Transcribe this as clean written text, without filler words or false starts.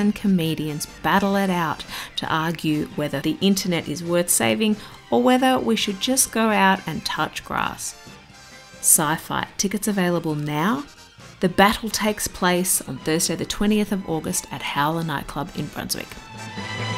and comedians battle it out to argue whether the internet is worth saving or whether we should just go out and touch grass. Sci-Fi tickets available now. The battle takes place on Thursday the 20th of August at Howler Nightclub in Brunswick.